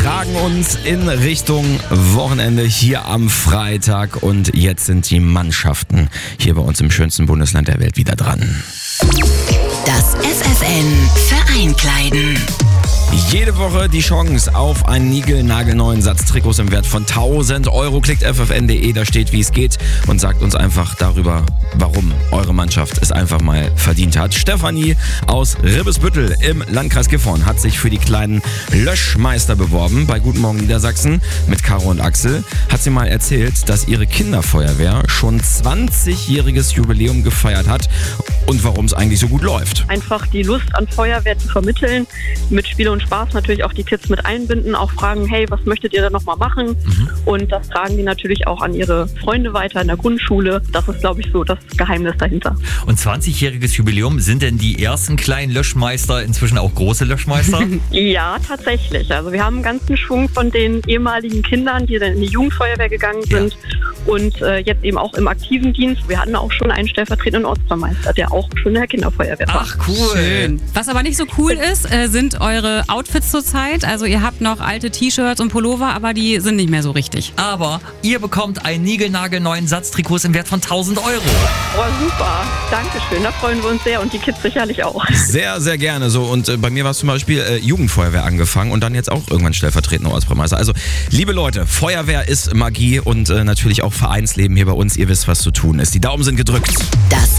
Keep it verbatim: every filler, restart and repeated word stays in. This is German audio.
tragen uns in Richtung Wochenende hier am Freitag. Und jetzt sind die Mannschaften hier bei uns im schönsten Bundesland der Welt wieder dran. Das F F N Vereinkleiden. Jede Woche die Chance auf einen niegelnagelneuen Satz Trikots im Wert von tausend Euro. Klickt f f n punkt d e, da steht, wie es geht, und sagt uns einfach darüber, warum eure Mannschaft es einfach mal verdient hat. Stefanie aus Ribbesbüttel im Landkreis Gifhorn hat sich für die kleinen Löschmeister beworben bei Guten Morgen Niedersachsen mit Caro und Axel. Hat sie mal erzählt, dass ihre Kinderfeuerwehr schon zwanzigjähriges Jubiläum gefeiert hat und warum es eigentlich so gut läuft. Einfach die Lust an Feuerwehr zu vermitteln, mit Spiel und Spaß natürlich auch die Kids mit einbinden, auch fragen, hey, was möchtet ihr da nochmal machen? Mhm. Und das tragen die natürlich auch an ihre Freunde weiter in der Grundschule. Das ist, glaube ich, so das Geheimnis dahinter. Und zwanzigjähriges Jubiläum, sind denn die ersten kleinen Löschmeister inzwischen auch große Löschmeister? Ja, tatsächlich. Also wir haben einen ganzen Schwung von den ehemaligen Kindern, die dann in die Jugendfeuerwehr gegangen sind, ja. und äh, jetzt eben auch im aktiven Dienst. Wir hatten auch schon einen stellvertretenden Ortsvermeister, der auch schon in der Kinderfeuerwehr war. Ach, cool. Schön. Was aber nicht so cool ist, äh, sind eure Outfits zurzeit. Also ihr habt noch alte T-Shirts und Pullover, aber die sind nicht mehr so richtig. Aber ihr bekommt einen niegelnagelneuen Satz Trikots im Wert von tausend Euro. Oh, super. Dankeschön. Da freuen wir uns sehr und die Kids sicherlich auch. Sehr, sehr gerne so. Und äh, bei mir war es zum Beispiel äh, Jugendfeuerwehr angefangen und dann jetzt auch irgendwann stellvertretender Ortsbürgermeister. Also, liebe Leute, Feuerwehr ist Magie und äh, natürlich auch Vereinsleben hier bei uns. Ihr wisst, was zu tun ist. Die Daumen sind gedrückt. Das